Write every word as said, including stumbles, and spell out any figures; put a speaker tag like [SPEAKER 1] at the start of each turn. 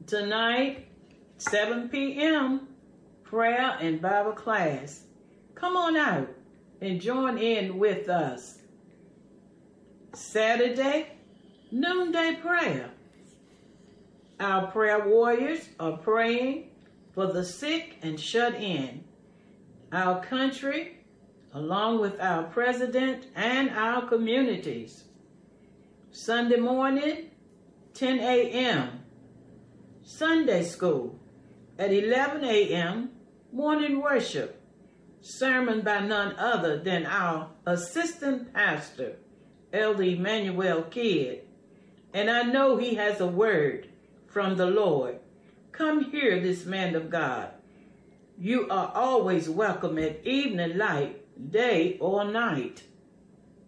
[SPEAKER 1] Tonight, seven p m, prayer and Bible class. Come on out and join in with us. Saturday, noonday prayer. Our prayer warriors are praying for the sick and shut in, our country, along with our president and our communities. Sunday morning, ten a m, Sunday school. At eleven a m, morning worship. Sermon by none other than our assistant pastor, Elder Emmanuel Kidd. And I know he has a word from the Lord. Come hear this man of God. You are always welcome at evening light, day or night.